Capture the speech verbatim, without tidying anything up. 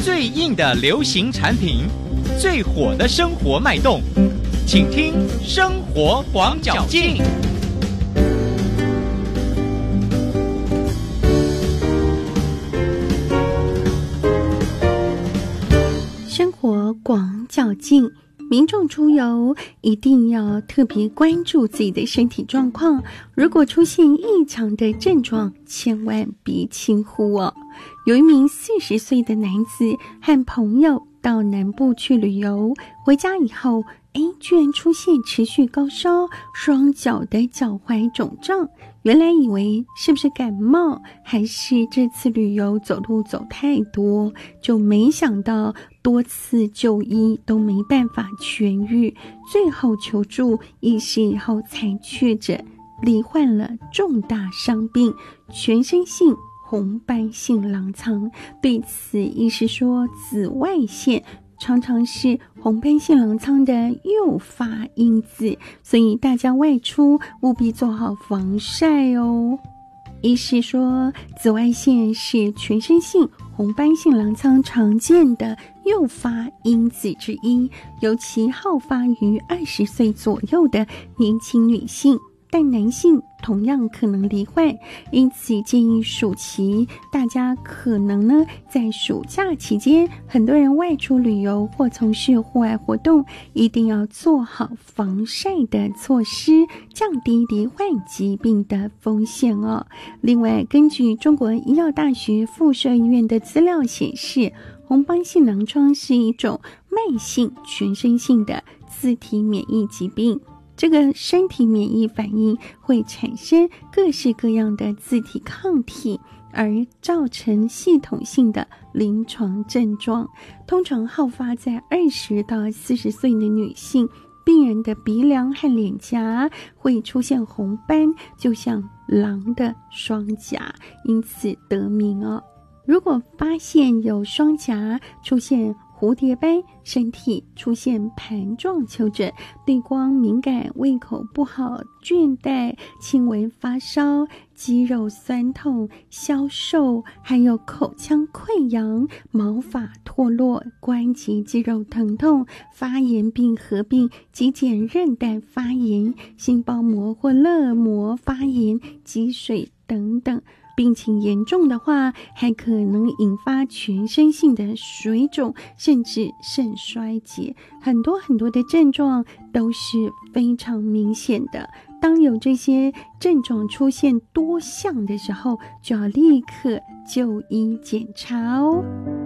最硬的流行产品，最火的生活脉动，请听生活广角镜。 生活广角镜，民众出游一定要特别关注自己的身体状况，如果出现异常的症状，千万别轻忽哦。有一名四十岁的男子和朋友到南部去旅游，回家以后，哎，居然出现持续高烧，双脚的脚踝肿胀。原来以为是不是感冒，还是这次旅游走路走太多，就没想到多次就医都没办法痊愈，最后求助医师以后才确诊罹患了重大伤病，全身性红斑性狼疮。对此，医师说，紫外线常常是红斑性狼疮的诱发因子，所以大家外出务必做好防晒哦。医师说，紫外线是全身性红斑性狼疮常见的诱发因子之一，尤其好发于二十岁左右的年轻女性，但男性同样可能罹患，因此建议暑期大家可能呢在暑假期间，很多人外出旅游或从事户外活动，一定要做好防晒的措施，降低罹患疾病的风险哦。另外，根据中国医药大学附设医院的资料显示，红斑性狼疮是一种慢性全身性的自体免疫疾病，这个身体免疫反应会产生各式各样的自体抗体，而造成系统性的临床症状，通常好发在二十到四十岁的女性。病人的鼻梁和脸颊会出现红斑，就像狼的双颊，因此得名哦。如果发现有双颊出现蝴蝶斑，身体出现盘状丘疹，对光敏感，胃口不好，倦怠，轻微发烧，肌肉酸痛，消瘦，还有口腔溃疡，毛发脱落，关节肌肉疼痛，发炎并合并肌腱韧带发炎，心包膜或肋膜发炎，积水等等。病情严重的话，还可能引发全身性的水肿，甚至肾衰竭。很多很多的症状都是非常明显的。当有这些症状出现多项的时候，就要立刻就医检查哦。